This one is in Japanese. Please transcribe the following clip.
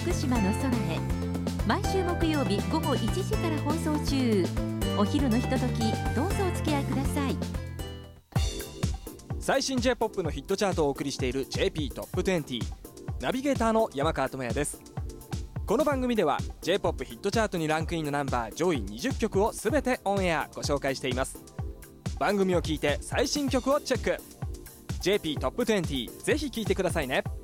福島の空へ。毎週木曜日午後1時から放送中。お昼のひととき、どうぞお付き合いください。 最新 J-POP のヒットチャートをお送りしている JP トップ20。ナビゲーターの山川智也です。この番組では J-POP ヒットチャートにランクインのナンバー上位20曲をすべてオンエアご紹介しています。番組を聞いて最新曲をチェック。 JP トップ20、ぜひ聴いてくださいね。